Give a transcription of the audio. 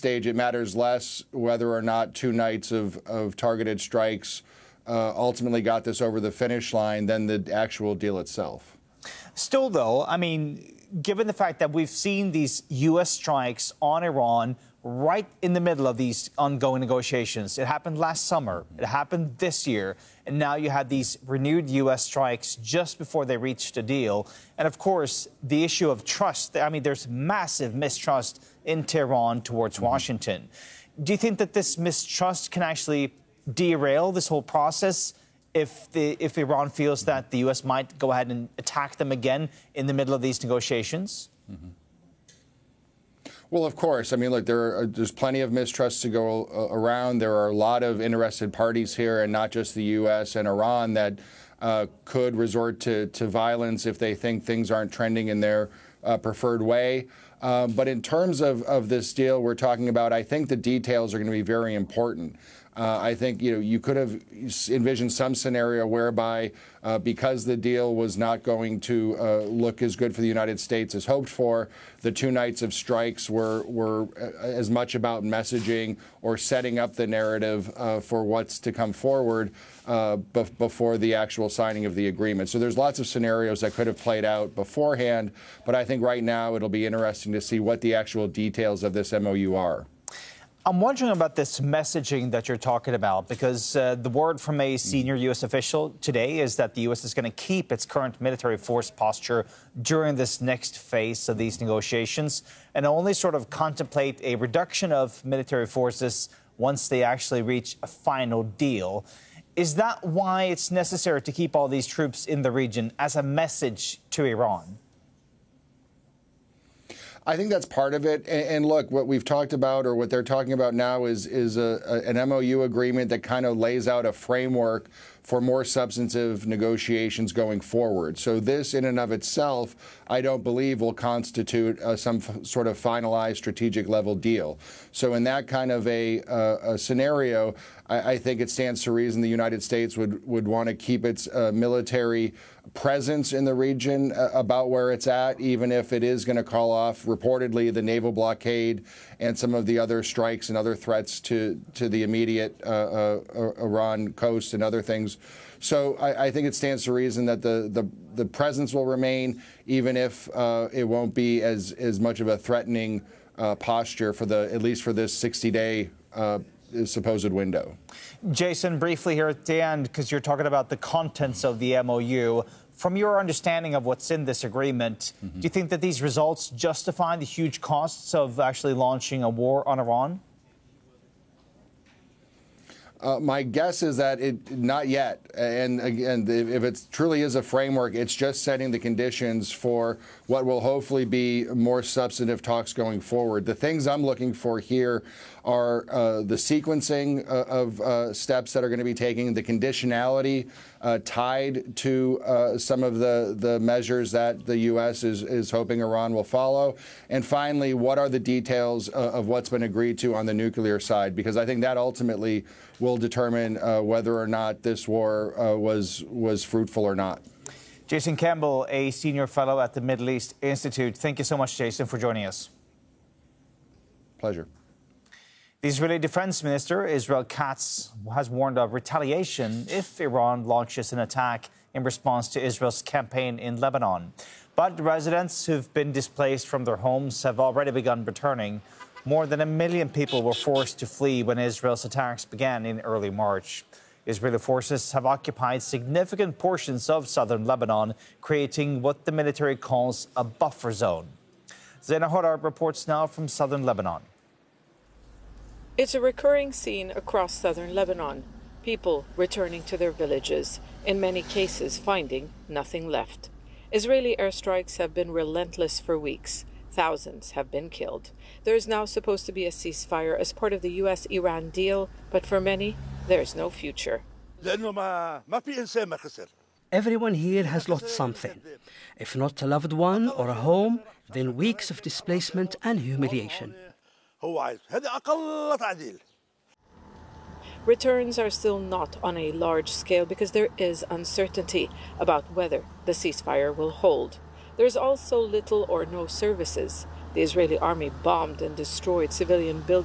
stage, it matters less whether or not 2 nights of targeted strikes ultimately got this over the finish line than the actual deal itself. Still, though, I mean, given the fact that we've seen these U.S. strikes on Iran right in the middle of these ongoing negotiations. It happened last summer. It happened this year. And now you had these renewed U.S. strikes just before they reached a deal. And, of course, the issue of trust. I mean, there's massive mistrust in Tehran towards Washington. Do you think that this mistrust can actually derail this whole process if Iran feels that the U.S. might go ahead and attack them again in the middle of these negotiations? Well, of course. I mean, look, there's plenty of mistrust to go around. There are a lot of interested parties here, and not just the U.S. and Iran, that could resort to violence if they think things aren't trending in their preferred way. But in terms of this deal we're talking about, I think the details are going to be very important. I think you could have envisioned some scenario whereby because the deal was not going to look as good for the United States as hoped for, the 2 nights of strikes were as much about messaging or setting up the narrative for what's to come forward before the actual signing of the agreement. So there's lots of scenarios that could have played out beforehand, but I think right now it'll be interesting to see what the actual details of this MOU are. I'm wondering about this messaging that you're talking about, because the word from a senior U.S. official today is that the U.S. is going to keep its current military force posture during this next phase of these negotiations and only sort of contemplate a reduction of military forces once they actually reach a final deal. Is that why it's necessary to keep all these troops in the region as a message to Iran? I think that's part of it. And look, what we've talked about, or what they're talking about now, is an MOU agreement that kind of lays out a framework for more substantive negotiations going forward. So this in and of itself, I don't believe will constitute some sort of finalized strategic level deal. So in that kind of a scenario, I think it stands to reason the United States would want to keep its military presence in the region about where it's at, even if it is going to call off reportedly the naval blockade and some of the other strikes and other threats to the immediate Iran coast and other things. So I think it stands to reason that the presence will remain, even if it won't be as much of a threatening posture for at least for this 60-day supposed window. Jason, briefly here at the end, because you're talking about the contents of the MOU. From your understanding of what's in this agreement, do you think that these results justify the huge costs of actually launching a war on Iran? My guess is that not yet. And again, if it truly is a framework, it's just setting the conditions for what will hopefully be more substantive talks going forward. The things I'm looking for here are the sequencing of steps that are going to be taken, the conditionality tied to some of the measures that the U.S. is hoping Iran will follow. And finally, what are the details of what's been agreed to on the nuclear side? Because I think that ultimately will determine whether or not this war was fruitful or not. Jason Campbell, a senior fellow at the Middle East Institute. Thank you so much, Jason, for joining us. Pleasure. The Israeli Defense Minister, Israel Katz, has warned of retaliation if Iran launches an attack in response to Israel's campaign in Lebanon. But residents who've been displaced from their homes have already begun returning. More than 1 million people were forced to flee when Israel's attacks began in early March. Israeli forces have occupied significant portions of southern Lebanon, creating what the military calls a buffer zone. Zaina Hodar reports now from southern Lebanon. It's a recurring scene across southern Lebanon. People returning to their villages, in many cases finding nothing left. Israeli airstrikes have been relentless for weeks. Thousands have been killed. There is now supposed to be a ceasefire as part of the U.S.-Iran deal, but for many, there is no future. Everyone here has lost something. If not a loved one or a home, then weeks of displacement and humiliation. Returns are still not on a large scale because there is uncertainty about whether the ceasefire will hold. There's also little or no services. The Israeli army bombed and destroyed civilian buildings